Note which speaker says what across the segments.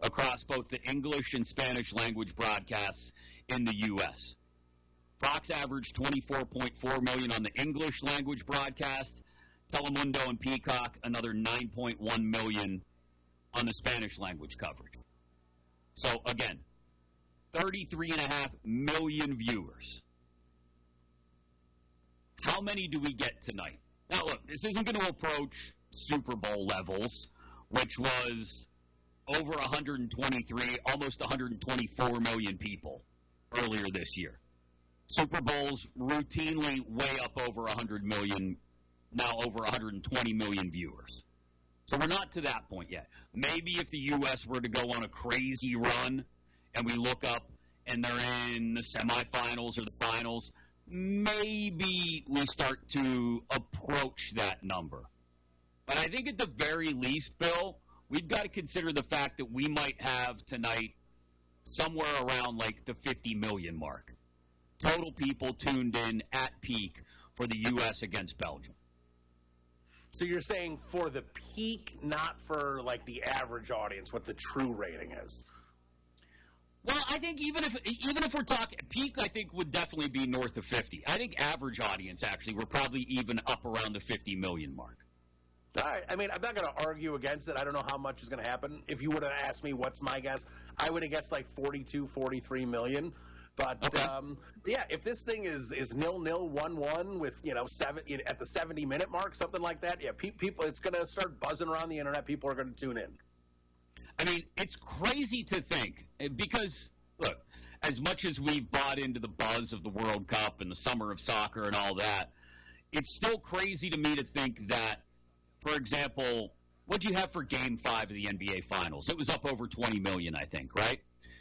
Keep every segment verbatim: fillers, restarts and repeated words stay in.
Speaker 1: across both the English and Spanish language broadcasts in the U S. Fox averaged twenty-four point four million on the English language broadcast. Telemundo and Peacock, another nine point one million on the Spanish language coverage. So, again, thirty-three point five million viewers. How many do we get tonight? Now, look, this isn't going to approach Super Bowl levels, which was over one hundred twenty-three, almost one hundred twenty-four million people earlier this year. Super Bowls routinely way up over one hundred million, now over one hundred twenty million viewers. So we're not to that point yet. Maybe if the U S were to go on a crazy run and we look up and they're in the semifinals or the finals, maybe we start to approach that number. But I think at the very least, Bill, we've got to consider the fact that we might have tonight somewhere around like the fifty million mark. Total people tuned in at peak for the U S against Belgium.
Speaker 2: So you're saying for the peak, not for like the average audience, what the true rating is?
Speaker 1: Well, I think even if even if we're talking peak, I think would definitely be north of fifty. I think average audience actually we're probably even up around the fifty million mark.
Speaker 2: All right. I mean, I'm not going to argue against it. I don't know how much is going to happen. If you would have asked me what's my guess, I would have guessed like forty-two, forty-three million. But,
Speaker 1: okay.
Speaker 2: um, yeah, if this thing is is nil-nil, one-one with, you know, seven at the seventy-minute mark, something like that, yeah, pe- people, it's going to start buzzing around the internet. People are going to tune in.
Speaker 1: I mean, it's crazy to think because, look, as much as we've bought into the buzz of the World Cup and the summer of soccer and all that, it's still crazy to me to think that, for example, what do you have for Game five of the N B A Finals? It was up over twenty million, I think, right?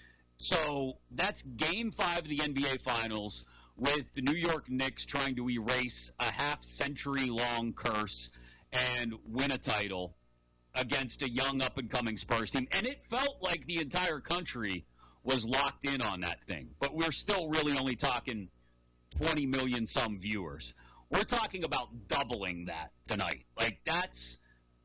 Speaker 1: So that's Game five of the N B A Finals with the New York Knicks trying to erase a half-century-long curse and win a title against a young up-and-coming Spurs team. And it felt like the entire country was locked in on that thing. But we're still really only talking twenty million some viewers. We're talking about doubling that tonight. Like, that's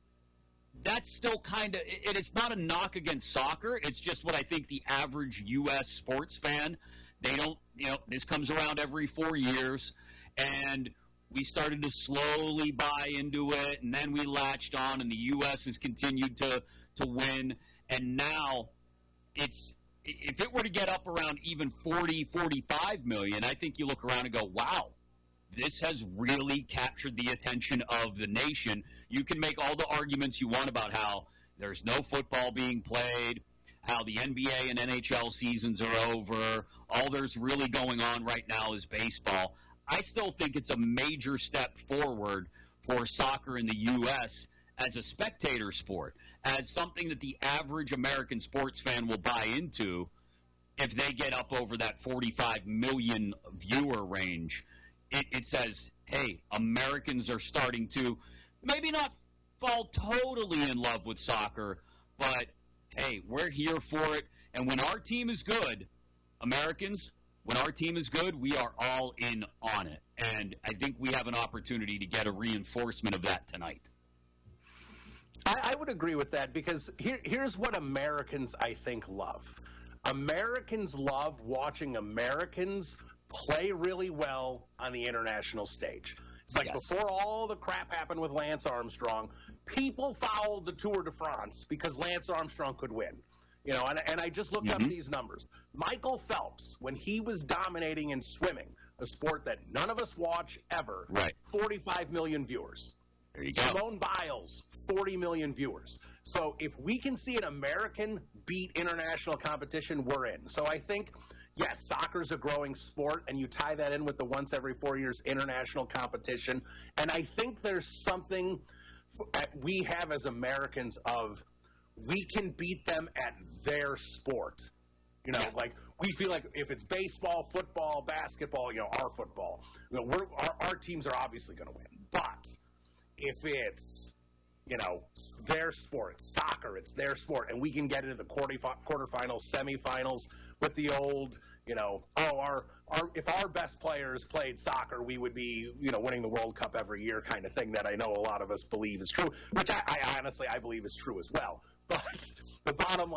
Speaker 1: that's still kind of – it's not a knock against soccer. It's just what I think the average U S sports fan, they don't – you know, this comes around every four years, and we started to slowly buy into it, and then we latched on, and the U S has continued to, to win. And now it's – if it were to get up around even forty, forty-five million, I think you look around and go, wow, this has really captured the attention of the nation. You can make all the arguments you want about how there's no football being played, how the N B A and N H L seasons are over, all there's really going on right now is baseball. I still think it's a major step forward for soccer in the U S as a spectator sport, as something that the average American sports fan will buy into if they get up over that forty-five million viewer range. It, it says, hey, Americans are starting to maybe not fall totally in love with soccer, but, hey, we're here for it. And when our team is good, Americans, when our team is good, we are all in on it. And I think we have an opportunity to get a reinforcement of that tonight.
Speaker 2: I, I would agree with that because here, here's what Americans, I think, love. Americans love watching Americans play really well on the international stage. It's like
Speaker 1: yes.
Speaker 2: Before all the crap happened with Lance Armstrong, people followed the Tour de France because Lance Armstrong could win. You know, and, and I just looked
Speaker 1: mm-hmm.
Speaker 2: up these numbers. Michael Phelps, when he was dominating in swimming, a sport that none of us watch ever,
Speaker 1: right.
Speaker 2: forty-five million viewers.
Speaker 1: There you go.
Speaker 2: Simone Biles, forty million viewers. So if we can see an American beat international competition, we're in. So I think, yes, soccer's a growing sport, and you tie that in with the once every four years international competition. And I think there's something that we have as Americans of we can beat them at their sport. You know, yeah. like we feel like if it's baseball, football, basketball, you know, our football, you know, we're, our, our teams are obviously going to win. But if it's, you know, their sport, soccer, it's their sport, and we can get into the quarter, quarterfinals, semifinals with the old, you know, oh, our, our if our best players played soccer, we would be, you know, winning the World Cup every year kind of thing that I know a lot of us believe is true, which I, I honestly, I believe is true as well. But the bottom line